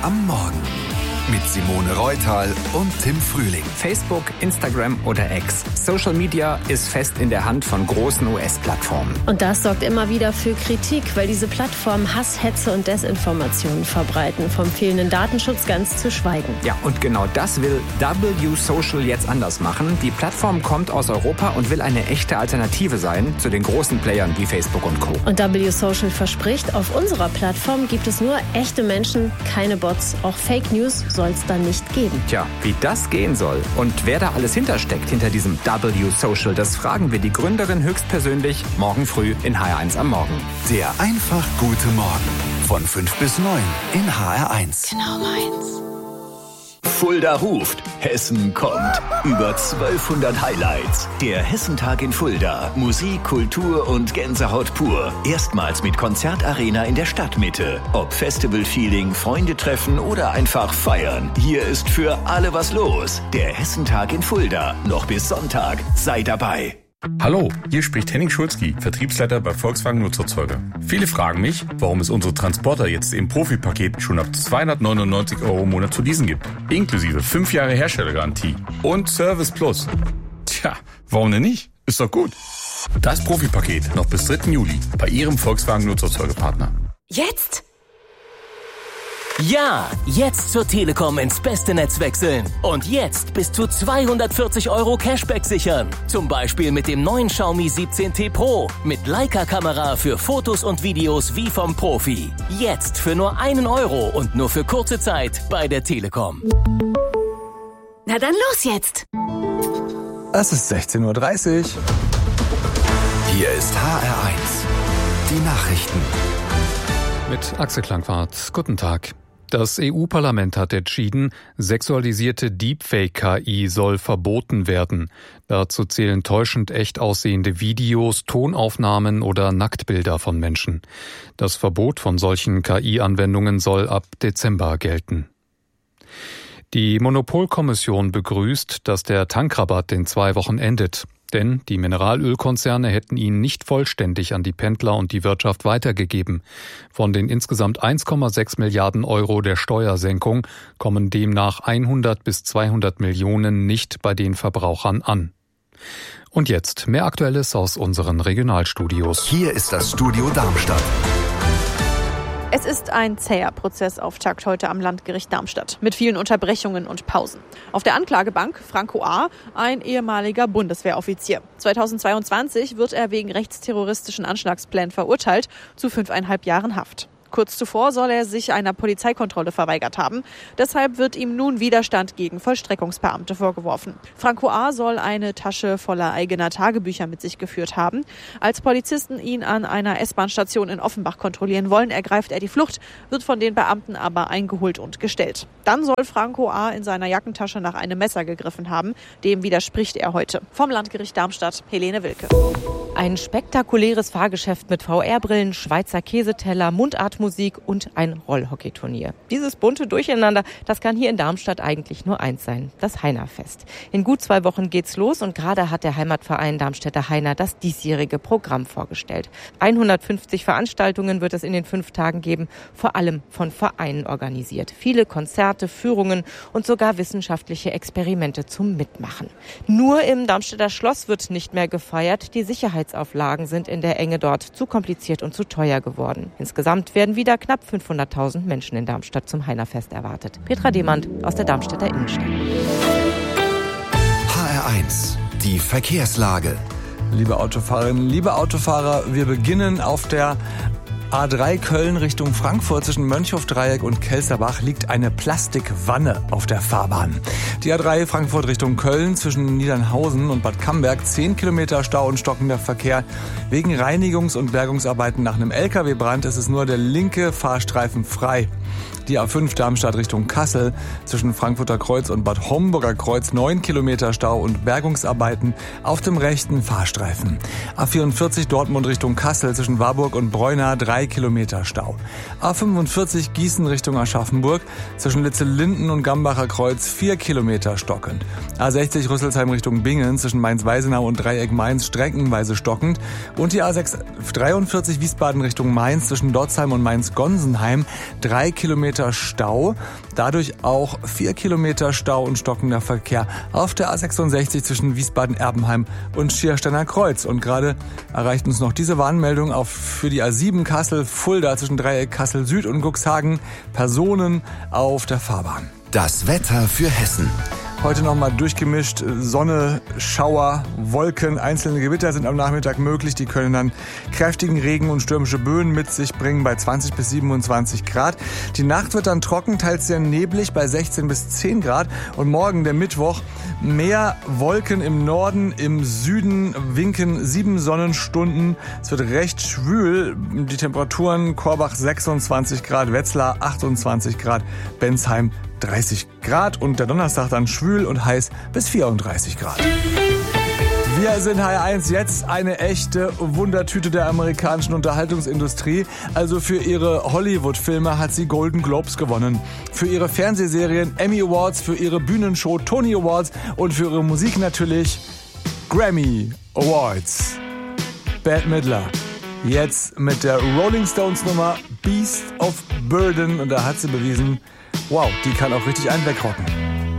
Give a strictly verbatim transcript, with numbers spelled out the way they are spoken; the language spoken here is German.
am Morgen. Mit Simone Reutal und Tim Frühling. Facebook, Instagram oder X. Social Media ist fest in der Hand von großen U S-Plattformen. Und das sorgt immer wieder für Kritik, weil diese Plattformen Hass, Hetze und Desinformationen verbreiten. Vom fehlenden Datenschutz ganz zu schweigen. Ja, und genau das will W Social jetzt anders machen. Die Plattform kommt aus Europa und will eine echte Alternative sein zu den großen Playern wie Facebook und Co. Und W Social verspricht, auf unserer Plattform gibt es nur echte Menschen, keine Bots. Auch Fake News soll es dann nicht geben. Tja, wie das gehen soll und wer da alles hintersteckt hinter diesem W Social, das fragen wir die Gründerin höchstpersönlich morgen früh in H R eins am Morgen. Der einfach gute Morgen von fünf bis neun in H R eins. Genau meins. Fulda ruft, Hessen kommt. Über zwölfhundert Highlights. Der Hessentag in Fulda. Musik, Kultur und Gänsehaut pur. Erstmals mit Konzertarena in der Stadtmitte. Ob Festival-Feeling, Freunde treffen oder einfach feiern. Hier ist für alle was los. Der Hessentag in Fulda. Noch bis Sonntag. Sei dabei. Hallo, hier spricht Henning Schulzki, Vertriebsleiter bei Volkswagen Nutzerzeuger. Viele fragen mich, warum es unsere Transporter jetzt im Profipaket schon ab zweihundertneunundneunzig Euro im Monat zu leasen gibt. Inklusive fünf Jahre Herstellergarantie und Service Plus. Tja, warum denn nicht? Ist doch gut. Das Profipaket noch bis dritten Juli bei Ihrem Volkswagen Nutzerzeugerpartner. Jetzt? Ja, jetzt zur Telekom ins beste Netz wechseln. Und jetzt bis zu zweihundertvierzig Euro Cashback sichern. Zum Beispiel mit dem neuen Xiaomi siebzehn T Pro. Mit Leica-Kamera für Fotos und Videos wie vom Profi. Jetzt für nur einen Euro und nur für kurze Zeit bei der Telekom. Na dann los jetzt. Es ist sechzehn Uhr dreißig. Hier ist H R eins. Die Nachrichten. Mit Axel Klangwart. Guten Tag. Das E U-Parlament hat entschieden, sexualisierte Deepfake-K I soll verboten werden. Dazu zählen täuschend echt aussehende Videos, Tonaufnahmen oder Nacktbilder von Menschen. Das Verbot von solchen K I-Anwendungen soll ab Dezember gelten. Die Monopolkommission begrüßt, dass der Tankrabatt in zwei Wochen endet. Denn die Mineralölkonzerne hätten ihn nicht vollständig an die Pendler und die Wirtschaft weitergegeben. Von den insgesamt eins Komma sechs Milliarden Euro der Steuersenkung kommen demnach hundert bis zweihundert Millionen nicht bei den Verbrauchern an. Und jetzt mehr Aktuelles aus unseren Regionalstudios. Hier ist das Studio Darmstadt. Es ist ein zäher Prozessauftakt heute am Landgericht Darmstadt mit vielen Unterbrechungen und Pausen. Auf der Anklagebank Franco A., ein ehemaliger Bundeswehroffizier. zweitausendzweiundzwanzig wird er wegen rechtsterroristischen Anschlagsplänen verurteilt zu fünfeinhalb Jahren Haft. Kurz zuvor soll er sich einer Polizeikontrolle verweigert haben. Deshalb wird ihm nun Widerstand gegen Vollstreckungsbeamte vorgeworfen. Franco A. soll eine Tasche voller eigener Tagebücher mit sich geführt haben. Als Polizisten ihn an einer S-Bahn-Station in Offenbach kontrollieren wollen, ergreift er die Flucht, wird von den Beamten aber eingeholt und gestellt. Dann soll Franco A. in seiner Jackentasche nach einem Messer gegriffen haben. Dem widerspricht er heute. Vom Landgericht Darmstadt, Helene Wilke. Ein spektakuläres Fahrgeschäft mit V R-Brillen, Schweizer Käseteller, Mundartmusik und ein Rollhockeyturnier. Dieses bunte Durcheinander, das kann hier in Darmstadt eigentlich nur eins sein, das Heinerfest. In gut zwei Wochen geht's los und gerade hat der Heimatverein Darmstädter Heiner das diesjährige Programm vorgestellt. hundertfünfzig Veranstaltungen wird es in den fünf Tagen geben, vor allem von Vereinen organisiert. Viele Konzerte, Führungen und sogar wissenschaftliche Experimente zum Mitmachen. Nur im Darmstädter Schloss wird nicht mehr gefeiert, die Sicherheit Auflagen sind in der Enge dort zu kompliziert und zu teuer geworden. Insgesamt werden wieder knapp fünfhunderttausend Menschen in Darmstadt zum Heinerfest erwartet. Petra Demand aus der Darmstädter Innenstadt. H R eins, die Verkehrslage. Liebe Autofahrerinnen, liebe Autofahrer, wir beginnen auf der A drei Köln Richtung Frankfurt. Zwischen Mönchhof-Dreieck und Kelsterbach liegt eine Plastikwanne auf der Fahrbahn. Die A drei Frankfurt Richtung Köln zwischen Niedernhausen und Bad Camberg zehn Kilometer Stau und stockender Verkehr. Wegen Reinigungs- und Bergungsarbeiten nach einem L K W-Brand ist es nur der linke Fahrstreifen frei. Die A fünf Darmstadt Richtung Kassel zwischen Frankfurter Kreuz und Bad Homburger Kreuz neun Kilometer Stau und Bergungsarbeiten auf dem rechten Fahrstreifen. A vierundvierzig Dortmund Richtung Kassel zwischen Warburg und Breuna drei Kilometer Stau. A fünfundvierzig Gießen Richtung Aschaffenburg zwischen Litze-Linden und Gambacher Kreuz vier Kilometer stockend. A sechzig Rüsselsheim Richtung Bingen zwischen Mainz-Weisenau und Dreieck Mainz streckenweise stockend. Und die A sechs dreiundvierzig Wiesbaden Richtung Mainz zwischen Dotzheim und Mainz-Gonsenheim drei Kilometer Kilometer Stau. Dadurch auch vier Kilometer Stau und stockender Verkehr auf der A sechsundsechzig zwischen Wiesbaden-Erbenheim und Schiersteiner Kreuz. Und gerade erreicht uns noch diese Warnmeldung auf für die A sieben Kassel-Fulda zwischen Dreieck Kassel-Süd und Cuxhagen. Personen auf der Fahrbahn. Das Wetter für Hessen. Heute nochmal durchgemischt. Sonne, Schauer, Wolken, einzelne Gewitter sind am Nachmittag möglich. Die können dann kräftigen Regen und stürmische Böen mit sich bringen bei zwanzig bis siebenundzwanzig Grad. Die Nacht wird dann trocken, teils sehr neblig bei sechzehn bis zehn Grad. Und morgen, der Mittwoch, mehr Wolken im Norden, im Süden winken sieben Sonnenstunden. Es wird recht schwül. Die Temperaturen Korbach sechsundzwanzig Grad, Wetzlar achtundzwanzig Grad, Bensheim dreißig Grad und der Donnerstag dann schwül und heiß bis vierunddreißig Grad. Wir sind H R eins, jetzt eine echte Wundertüte der amerikanischen Unterhaltungsindustrie. Also für ihre Hollywood-Filme hat sie Golden Globes gewonnen. Für ihre Fernsehserien Emmy Awards, für ihre Bühnenshow Tony Awards und für ihre Musik natürlich Grammy Awards. Bette Midler. Jetzt mit der Rolling Stones Nummer Beast of Burden und da hat sie bewiesen, wow, die kann auch richtig einen wegrocken.